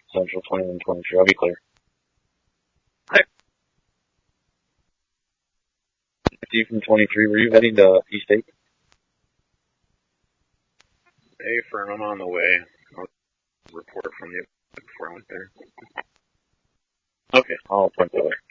Central 2123. I'll be clear. Hi. Steve from 23, were you heading to East 8? Hey, Fern, I'm on the way. I'll report from you before I went there. Okay, I'll point that way.